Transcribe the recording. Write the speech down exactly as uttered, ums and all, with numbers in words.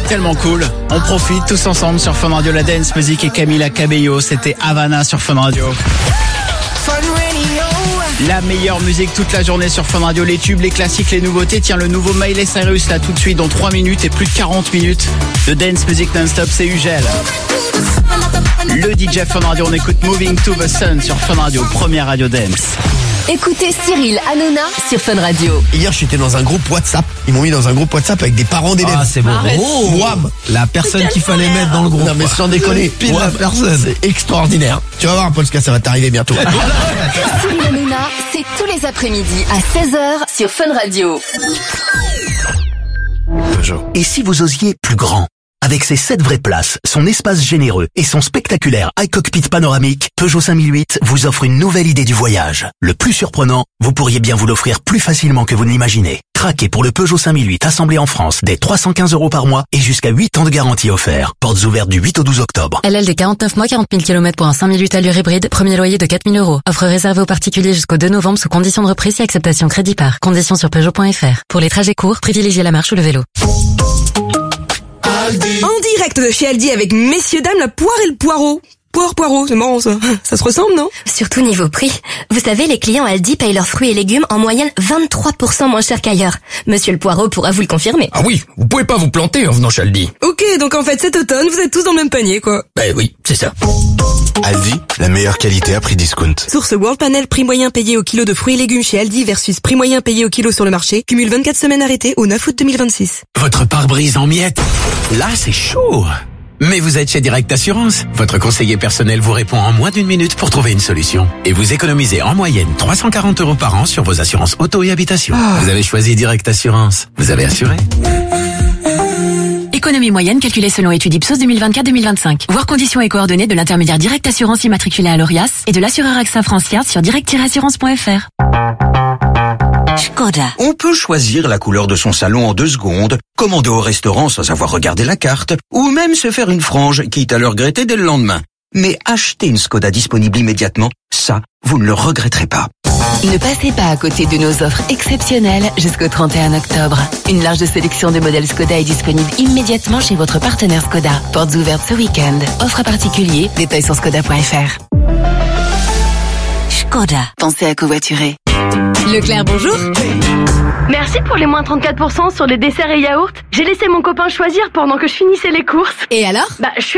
Tellement cool. On profite tous ensemble sur Fun Radio, la dance music et Camila Cabello. C'était Havana sur Fun Radio. La meilleure musique toute la journée sur Fun Radio, les tubes, les classiques, les nouveautés. Tiens, le nouveau Miley Cyrus là tout de suite dans trois minutes et plus de quarante minutes de dance music non-stop, c'est Ugel. Le D J Fun Radio, on écoute Moving to the Sun sur Fun Radio, première radio dance. Écoutez Cyril Hanouna sur Fun Radio. Hier, j'étais dans un groupe WhatsApp. Ils m'ont mis dans un groupe WhatsApp avec des parents d'élèves. Ah, c'est bon. Oh, Wham. La personne qu'il fallait mettre dans le groupe. Non, mais sans déconner. Pile la personne. C'est extraordinaire. Tu vas voir, Polska, ça va t'arriver bientôt. Cyril Hanouna, c'est tous les après-midi à seize heures sur Fun Radio. Et si vous osiez plus grand? Avec ses sept vraies places, son espace généreux et son spectaculaire iCockpit panoramique, Peugeot cinq mille huit vous offre une nouvelle idée du voyage. Le plus surprenant, vous pourriez bien vous l'offrir plus facilement que vous ne l'imaginez. Craquez pour le Peugeot cinq mille huit assemblé en France dès trois cent quinze euros par mois et jusqu'à huit ans de garantie offert. Portes ouvertes du huit au douze octobre. L L D quarante-neuf mois, quarante mille kilomètres pour un cinq mille huit allure hybride, premier loyer de quatre mille euros. Offre réservée aux particuliers jusqu'au deux novembre sous conditions de reprise et acceptation crédit par. Conditions sur Peugeot point F R. Pour les trajets courts, privilégiez la marche ou le vélo. En direct de chez Aldi avec messieurs dames la poire et le poireau. Poire, poireau, c'est marrant ça. Ça se ressemble, non? Surtout niveau prix. Vous savez, les clients Aldi payent leurs fruits et légumes en moyenne vingt-trois pour cent moins cher qu'ailleurs. Monsieur le Poireau pourra vous le confirmer. Ah oui, vous pouvez pas vous planter en venant chez Aldi. Ok, donc en fait cet automne, vous êtes tous dans le même panier, quoi. Ben oui, c'est ça. Aldi, la meilleure qualité à prix discount. Source World Panel, prix moyen payé au kilo de fruits et légumes chez Aldi versus prix moyen payé au kilo sur le marché. Cumule vingt-quatre semaines arrêtées au neuf août deux mille vingt-six. Votre pare-brise en miettes. Là, c'est chaud. Mais vous êtes chez Direct Assurance. Votre conseiller personnel vous répond en moins d'une minute pour trouver une solution. Et vous économisez en moyenne trois cent quarante euros par an sur vos assurances auto et habitation. Oh. Vous avez choisi Direct Assurance. Vous avez assuré. Économie moyenne calculée selon étude Ipsos deux mille vingt-quatre deux mille vingt-cinq. Voir conditions et coordonnées de l'intermédiaire Direct Assurance immatriculé à l'Orias et de l'assureur AXA Francia sur direct tiret assurance point F R. Skoda. On peut choisir la couleur de son salon en deux secondes, commander au restaurant sans avoir regardé la carte, ou même se faire une frange, quitte à le regretter dès le lendemain. Mais acheter une Skoda disponible immédiatement, ça, vous ne le regretterez pas. Ne passez pas à côté de nos offres exceptionnelles jusqu'au trente et un octobre. Une large sélection de modèles Skoda est disponible immédiatement chez votre partenaire Skoda. Portes ouvertes ce week-end. Offre à particulier, détails sur skoda point F R. Skoda. Pensez à covoiturer. Leclerc, bonjour. Merci pour les moins trente-quatre pour cent sur les desserts et yaourts. J'ai laissé mon copain choisir pendant que je finissais les courses. Et alors? Bah, je suis